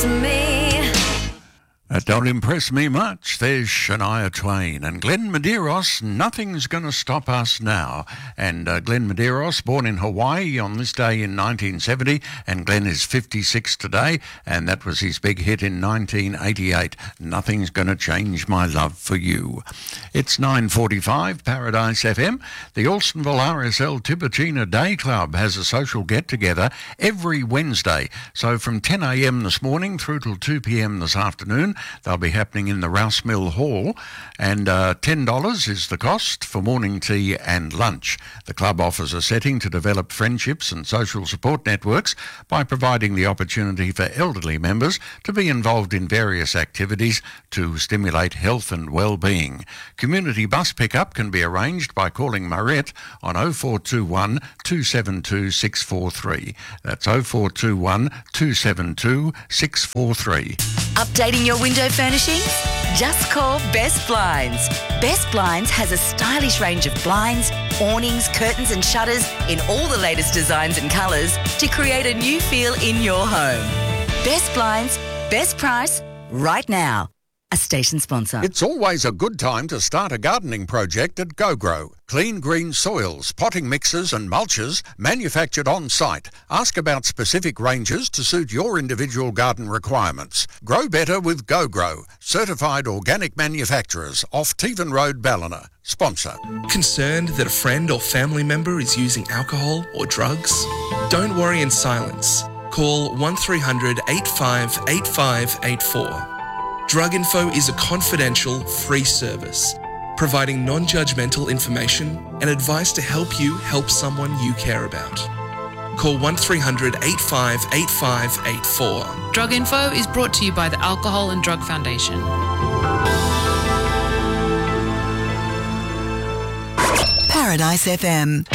me. Don't impress me much. There's Shania Twain and Glenn Medeiros. Nothing's going to stop us now. And Glenn Medeiros, born in Hawaii on this day in 1970, and Glenn is 56 today, and that was his big hit in 1988. Nothing's going to change my love for you. It's 9:45, Paradise FM. The Alstonville RSL Tiburtina Day Club has a social get-together every Wednesday. So from 10 a.m. this morning through till 2 p.m. this afternoon, they'll be happening in the Rouse Mill Hall, and $10 is the cost for morning tea and lunch. The club offers a setting to develop friendships and social support networks by providing the opportunity for elderly members to be involved in various activities to stimulate health and well-being. Community bus pickup can be arranged by calling Marette on 0421 272 643. That's 0421 272 643. Updating your window furnishings? Just call Best Blinds. Best Blinds has a stylish range of blinds, awnings, curtains and shutters in all the latest designs and colours to create a new feel in your home. Best Blinds, best price, right now. A station sponsor. It's always a good time to start a gardening project at GoGrow. Clean green soils, potting mixes and mulches manufactured on site. Ask about specific ranges to suit your individual garden requirements. Grow better with GoGrow. Certified organic manufacturers off Tevan Road, Ballina. Sponsor. Concerned that a friend or family member is using alcohol or drugs? Don't worry in silence. Call 1300 85 8584. Drug Info is a confidential, free service, providing non-judgmental information and advice to help you help someone you care about. Call 1300 85 8584. Drug Info is brought to you by the Alcohol and Drug Foundation. Paradise FM.